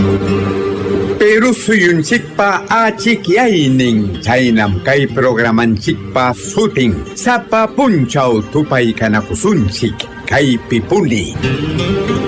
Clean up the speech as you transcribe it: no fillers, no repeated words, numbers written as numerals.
Pero suyun sikpa achikiaining chaynam kay programan sikpa shooting sapa punchaw tupay kanakusunsik kay pipuli.